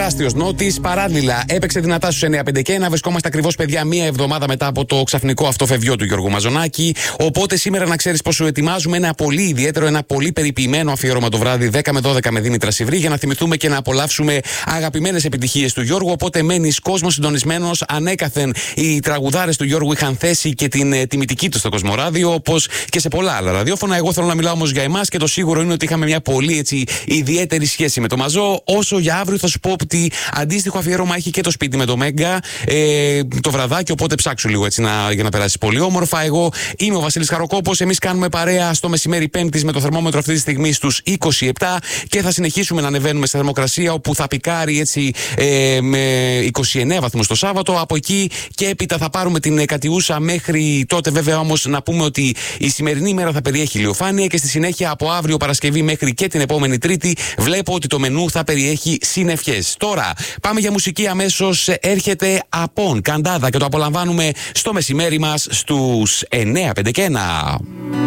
τεράστιος Νότης. Παράλληλα, έπαιξε δυνατά στους 951. Βρισκόμαστε ακριβώς, παιδιά, μία εβδομάδα μετά από το ξαφνικό αυτό φευγιό του Γιώργου Μαζονάκη. Οπότε σήμερα να ξέρεις πως σου ετοιμάζουμε ένα πολύ ιδιαίτερο, ένα πολύ περιποιημένο αφιέρωμα το βράδυ 10 με 12 με Δήμητρα Σιβρή για να θυμηθούμε και να απολαύσουμε αγαπημένες επιτυχίες του Γιώργου. Οπότε μένεις κόσμος συντονισμένος. Ανέκαθεν οι τραγουδάρες του Γιώργου είχαν θέσει και την τιμητική του στο Κοσμοράδιο, όπως και σε πολλά άλλα ραδιόφωνα. Εγώ θέλω να μιλάω όμως για εμάς και το σίγουρο είναι ότι είχαμε μια πολύ ιδιαίτερη σχέση με το Μαζό. Όσο για αύριο θα σου πω ότι αντίστοιχο αφιέρωμα έχει και το σπίτι με το Μέγκα το βραδάκι. Οπότε ψάξου λίγο έτσι για να περάσει πολύ όμορφα. Εγώ είμαι ο Βασίλης Χαροκόπος. Εμείς κάνουμε παρέα στο μεσημέρι Πέμπτης με το θερμόμετρο αυτή τη στιγμή στους 27 και θα συνεχίσουμε να ανεβαίνουμε στη θερμοκρασία, όπου θα πικάρει έτσι με 29 βαθμούς το Σάββατο. Από εκεί και έπειτα θα πάρουμε την κατιούσα μέχρι τότε. Βέβαια όμως να πούμε ότι η σημερινή ημέρα θα περιέχει ηλιοφάνεια και στη συνέχεια από αύριο Παρασκευή μέχρι και την επόμενη Τρίτη βλέπω ότι το μενού θα περιέχει συννεφιές. Τώρα πάμε για μουσική αμέσως. Έρχεται Απόν Καντάδα και το απολαμβάνουμε στο μεσημέρι μας στους 9:51.